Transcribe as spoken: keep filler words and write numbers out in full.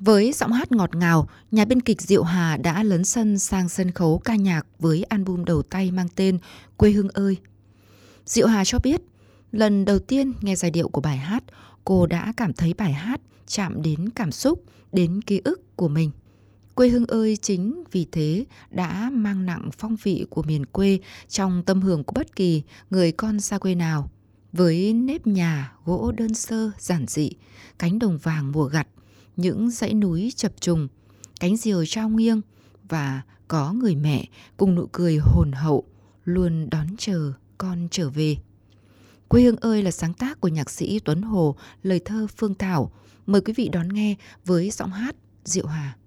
Với giọng hát ngọt ngào, nhà biên kịch Diệu Hà đã lấn sân sang sân khấu ca nhạc với album đầu tay mang tên Quê Hương Ơi. Diệu Hà cho biết, lần đầu tiên nghe giai điệu của bài hát, cô đã cảm thấy bài hát chạm đến cảm xúc, đến ký ức của mình. Quê hương ơi chính vì thế đã mang nặng phong vị của miền quê trong tâm hồn của bất kỳ người con xa quê nào. Với nếp nhà gỗ đơn sơ giản dị, cánh đồng vàng mùa gặt, những dãy núi chập trùng, cánh diều trao nghiêng và có người mẹ cùng nụ cười hồn hậu luôn đón chờ con trở về. Quê hương ơi là sáng tác của nhạc sĩ Tuấn Hồ, lời thơ Phương Thảo. Mời quý vị đón nghe với giọng hát Diệu Hà.